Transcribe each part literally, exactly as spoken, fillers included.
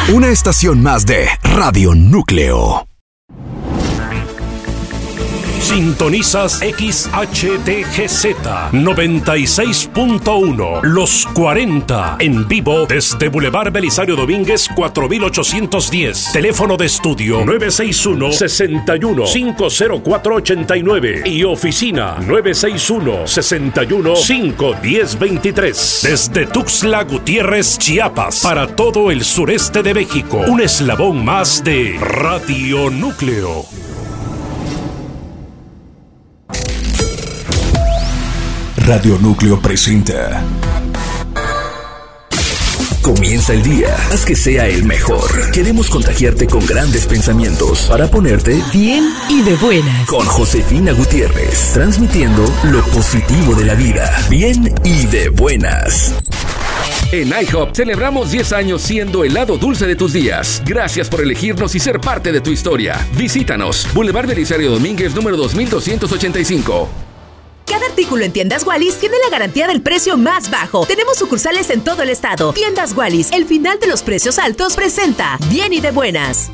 Una estación más de Radio Núcleo. Sintonizas X H T G Z noventa y seis punto uno, Los cuarenta, en vivo desde Boulevard Belisario Domínguez cuatro mil ochocientos diez. Teléfono de estudio nueve seis uno, seis uno, cinco cero cuatro ocho nueve y oficina nueve seis uno, seis uno, cinco uno cero dos tres. Desde Tuxtla Gutiérrez, Chiapas, para todo el sureste de México. Un eslabón más de Radio Núcleo. Radio Núcleo presenta. Comienza el día, haz que sea el mejor. Queremos contagiarte con grandes pensamientos para ponerte bien y de buenas. Con Josefina Gutiérrez, transmitiendo lo positivo de la vida. Bien y de buenas. En IHOP celebramos diez años siendo el lado dulce de tus días. Gracias por elegirnos y ser parte de tu historia. Visítanos, Boulevard Belisario Domínguez, número dos mil doscientos ochenta y cinco. Cada artículo en Tiendas Wallis tiene la garantía del precio más bajo. Tenemos sucursales en todo el estado. Tiendas Wallis, el final de los precios altos, presenta Bien y de Buenas.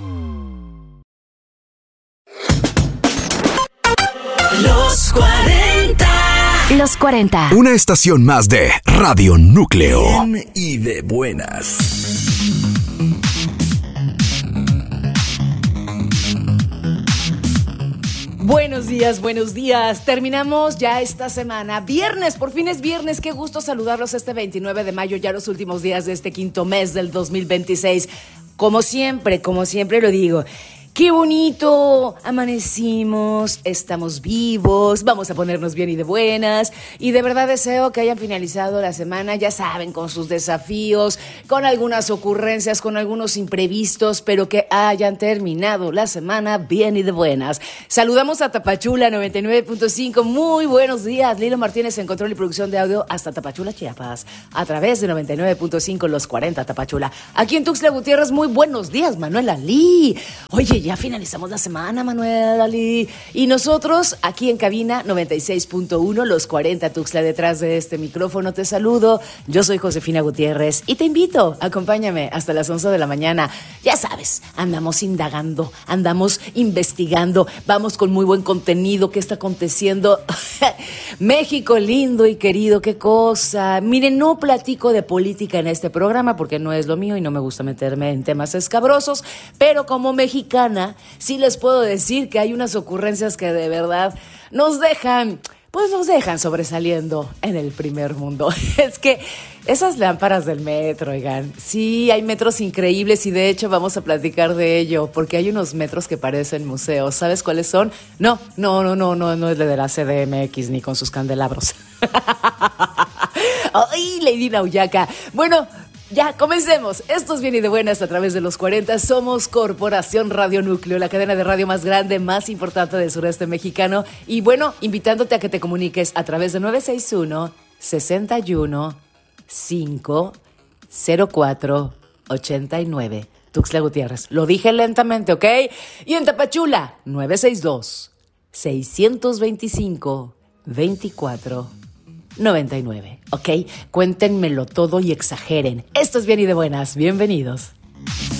Los cuarenta. Los cuarenta. Una estación más de Radio Núcleo. Bien y de buenas. Buenos días, buenos días. Terminamos ya esta semana. Viernes, por fin es viernes. Qué gusto saludarlos este veintinueve de mayo, ya los últimos días de este quinto mes del dos mil veintiséis. Como siempre, como siempre lo digo, qué bonito, amanecimos, estamos vivos, vamos a ponernos bien y de buenas. Y de verdad deseo que hayan finalizado la semana, ya saben, con sus desafíos, con algunas ocurrencias, con algunos imprevistos, pero que hayan terminado la semana bien y de buenas. Saludamos a Tapachula noventa y nueve punto cinco. Muy buenos días. Lilo Martínez en control y producción de audio hasta Tapachula, Chiapas, a través de noventa y nueve punto cinco, Los cuarenta Tapachula. Aquí en Tuxtla Gutiérrez, muy buenos días, Manuela Lee. Oye, ya finalizamos la semana, Manuel Ali. Y nosotros, aquí en cabina noventa y seis punto uno, Los cuarenta Tuxtla, detrás de este micrófono, te saludo. Yo soy Josefina Gutiérrez y te invito, acompáñame hasta las once de la mañana. Ya sabes, andamos indagando, andamos investigando, vamos con muy buen contenido. ¿Qué está aconteciendo? México lindo y querido, qué cosa. Miren, no platico de política en este programa porque no es lo mío y no me gusta meterme en temas escabrosos, pero como mexicana sí les puedo decir que hay unas ocurrencias que de verdad nos dejan, pues nos dejan sobresaliendo en el primer mundo. Es que esas lámparas del metro, oigan, sí, hay metros increíbles y de hecho vamos a platicar de ello porque hay unos metros que parecen museos. ¿Sabes cuáles son? No, no, no, no, no, no es de la C D M X ni con sus candelabros. ¡Ay, Lady Nauyaca! Bueno, ya, comencemos. Esto es Bien y de Buenas a través de los cuarenta. Somos Corporación Radio Núcleo, la cadena de radio más grande, más importante del sureste mexicano. Y bueno, invitándote a que te comuniques a través de nueve seis uno, seis uno, cinco cero cuatro ocho nueve. Tuxtla Gutiérrez. Lo dije lentamente, ¿ok? Y en Tapachula, nueve seis dos, seis dos cinco, veinticuatro noventa y nueve, ¿ok? Cuéntenmelo todo y exageren. Esto es Bien y de Buenas. Bienvenidos.